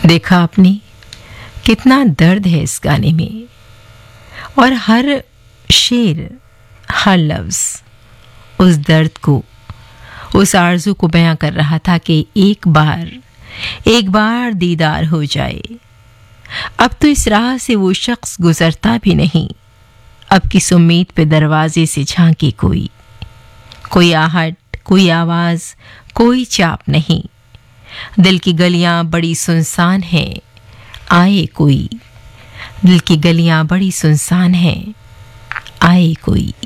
देखा आपने कितना दर्द है इस गाने में, और हर शेर, हर लफ्ज उस दर्द को, उस आरज़ू को बयां कर रहा था कि एक बार दीदार हो जाए। अब तो इस राह से वो शख्स गुजरता भी नहीं, अब किस उम्मीद पे दरवाजे से झांके कोई आहट, कोई आवाज, कोई चाप नहीं। दिल की गलियां बड़ी सुनसान हैं, आए कोई। दिल की गलियां बड़ी सुनसान हैं, आए कोई।